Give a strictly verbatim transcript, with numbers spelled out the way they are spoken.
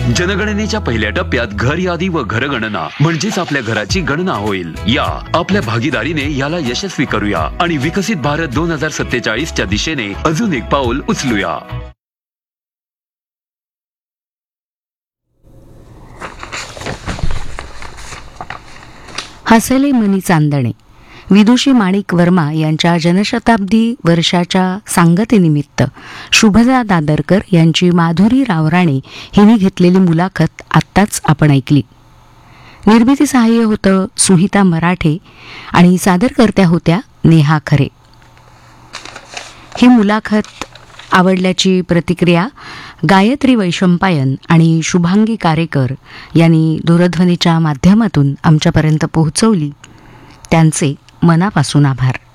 जनगणनेच्या पहिल्या टप्प्यात घर यादी व घरगणना म्हणजेच आपल्या घराची गणना होईल. या आपल्या भागीदारीने याला यशस्वी करूया आणि विकसित भारत दोन हजार सत्तेचाळीस च्या दिशेने अजून एक पाऊल उचलूया. हसले मनी चांदणे विदुषी माणिक वर्मा यांच्या जनशताब्दी वर्षाच्या सांगतेनिमित्त शुभदा दादरकर यांची माधुरी रावराणे हिने घेतलेली मुलाखत आत्ताच आपण ऐकली. निर्मिती सहाय्य होतं सुहिता मराठे आणि सादरकर्त्या होत्या नेहा खरे. ही मुलाखत आवडल्याची प्रतिक्रिया गायत्री वैशंपायन आणि शुभांगी कारेकर यांनी दूरध्वनीच्या माध्यमातून आमच्यापर्यंत पोहोचवली. त्यांचे मनापासून आभार.